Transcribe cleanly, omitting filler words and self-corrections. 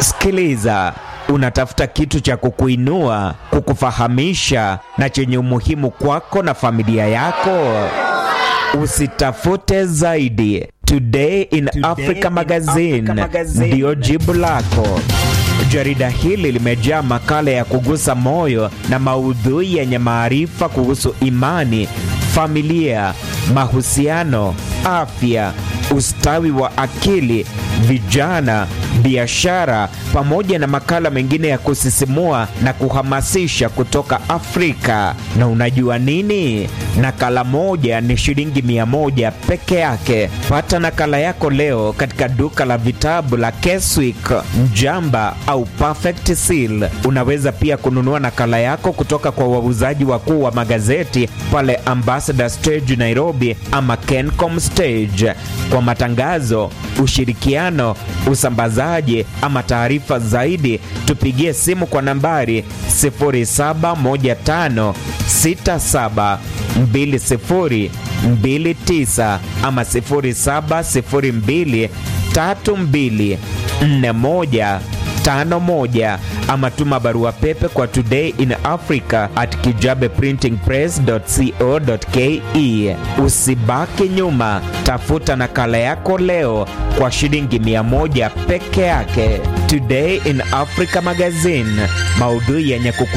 Sikiliza, unatafuta kitu cha kukuinua, kukufahamisha na chenye umuhimu kwako na familia yako? Usitafute zaidi. Today in Africa Magazine ndio jibu lako. Jarida hili limejaa makala ya kugusa moyo na maudhui yenye maarifa kuhusu imani, familia, mahusiano, afya, ustawi wa akili, vijana, biashara, pamoja na makala mengine ya kusisimua na kuhamasisha kutoka Afrika. Na unajua nini? Nakala moja ni shilingi 100 peke yake. Pata nakala yako leo katika duka la vitabu la Keswick, Mjamba au Perfect Seal. Unaweza pia kununua nakala yako kutoka kwa wauzaji wakuu wa magazeti pale Ambassador Stage Nairobi ama Kencom Stage. Kwa matangazo, ushirikiano, usambazaji ama taarifa zaidi, tupigie simu kwa nambari 0715672029 ama 0702324151 ama tuma barua pepe kwa todayinafrica@kijabeprintingpress.co.ke. Usibaki nyuma, tafuta nakala yako leo kwa shilingi 100 peke yake. Today in Africa Magazine, maudhui yenye